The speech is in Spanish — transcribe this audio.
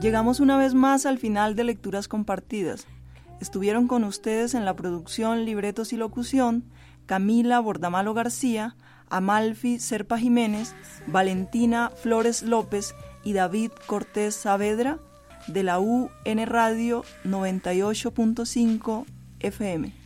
Llegamos una vez más al final de Lecturas Compartidas. Estuvieron con ustedes en la producción, libretos y locución Camila Bordamalo García, Amalfi Serpa Jiménez, Valentina Flores López y David Cortés Saavedra de la UN Radio 98.5 FM.